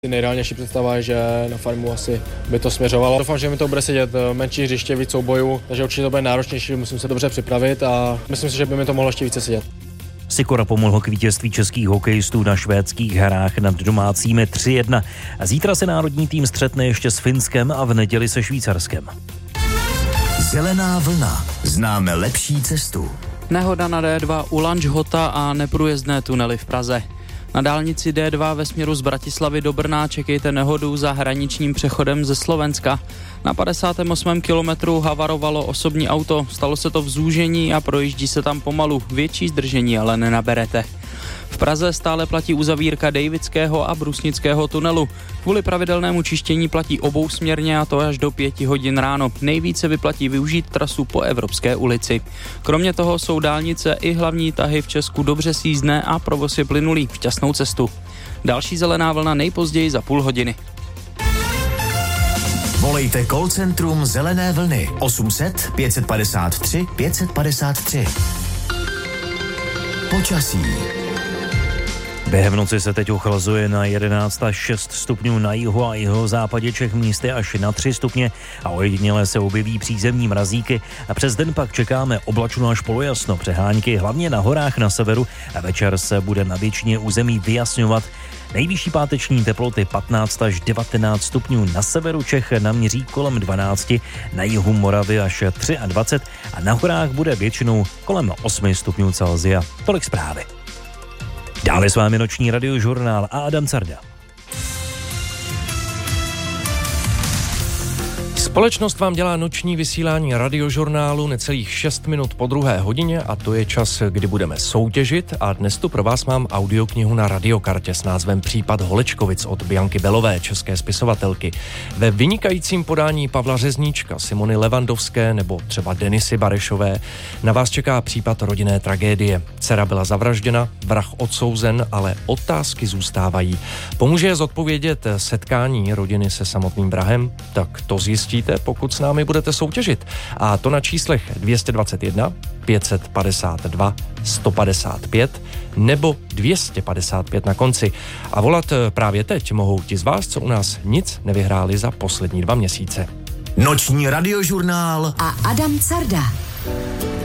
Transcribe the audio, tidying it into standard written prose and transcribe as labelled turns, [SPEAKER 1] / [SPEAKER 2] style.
[SPEAKER 1] Nejreálnější představa je, že na farmu asi by to směřovalo. Doufám, že mi to bude sedět, menší hřiště, víc soubojů, takže určitě to bude náročnější, musím se dobře připravit a myslím si, že by mi to mohlo ještě více sedět.
[SPEAKER 2] Sikora pomohl k vítězství českých hokejistů na švédských hrách nad domácími 3-1. Zítra se národní tým střetne ještě s Finskem a v neděli se Švýcarskem.
[SPEAKER 3] Zelená vlna. Známe lepší cestu.
[SPEAKER 4] Nehoda na D2 u Lanžhota a neprůjezdné tunely v Praze. Na dálnici D2 ve směru z Bratislavy do Brna čekejte nehodu za hraničním přechodem ze Slovenska. Na 58. kilometru havarovalo osobní auto, stalo se to v zúžení a projíždí se tam pomalu, větší zdržení ale nenaberete. V Praze stále platí uzavírka Davidského a Brusnického tunelu. Kvůli pravidelnému čištění platí obousměrně a to až do 5 hodin ráno. Nejvíce vyplatí využít trasu po Evropské ulici. Kromě toho jsou dálnice i hlavní tahy v Česku dobře sjízdné a provoz je plynulý. Šťastnou cestu. Další zelená vlna nejpozději za půl hodiny.
[SPEAKER 3] Volejte call centrum Zelené vlny 800 553 553. Počasí.
[SPEAKER 2] Během noci se teď ochlazuje na 11 až 6 stupňů na jihu a jihozápadě Čech, místy až na 3 stupně a ojediněle se objeví přízemní mrazíky a přes den pak čekáme oblačno až polojasno, přehánky hlavně na horách na severu a večer se bude na většině území vyjasňovat. Nejvyšší páteční teploty 15 až 19 stupňů na severu Čech naměří kolem 12, na jihu Moravy až 23 a na horách bude většinou kolem 8 stupňů Celsia. Tolik zprávy. Dále s vámi noční radiožurnál a Adam Carda.
[SPEAKER 5] Společnost vám dělá noční vysílání radiožurnálu necelých 6 minut po 2 hodině a to je čas, kdy budeme soutěžit a dnes tu pro vás mám audioknihu na radiokartě s názvem Případ Holečkovic od Bianky Belové, české spisovatelky. Ve vynikajícím podání Pavla Řezníčka, Simony Levandovské nebo třeba Denisy Barešové na vás čeká případ rodinné tragédie. Dcera byla zavražděna, vrah odsouzen, ale otázky zůstávají. Pomůže je zodpovědět setkání rodiny se samotným vrahem? Tak to zjistíte, pokud s námi budete soutěžit. A to na číslech 221 552 155 nebo 255 na konci. A volat právě teď mohou ti z vás, co u nás nic nevyhráli za poslední 2 měsíce.
[SPEAKER 3] Noční radiožurnál
[SPEAKER 6] a Adam Carda.